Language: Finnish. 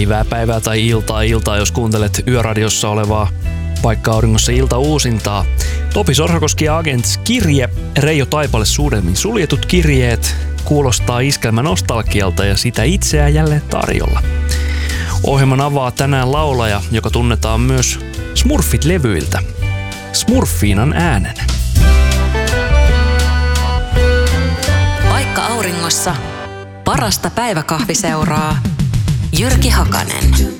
päivää tai iltaa, jos kuuntelet Yöradiossa olevaa Paikka Auringossa iltauusintaa. Topi Sorsakoski ja Agents -kirje, Reijo Taipale Suudelmin suljetut kirjeet, kuulostaa iskelmä nostalgialta ja sitä itseään jälleen tarjolla. Ohjelman avaa tänään laulaja, joka tunnetaan myös Smurfit-levyiltä, Smurfiinan äänenä. Paikka Auringossa parasta päiväkahviseuraa Jyrki Hakanen.